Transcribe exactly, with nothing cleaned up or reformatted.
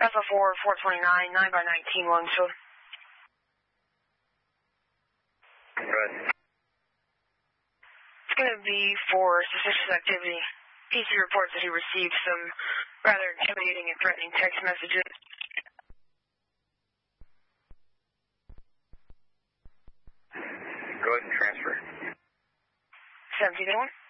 S L four, four twenty-nine, nine by nineteen, Williamsfield. Go ahead. It's going to be for suspicious activity. P C reports that he received some rather intimidating and threatening text messages. Go ahead and transfer. seventeen to one.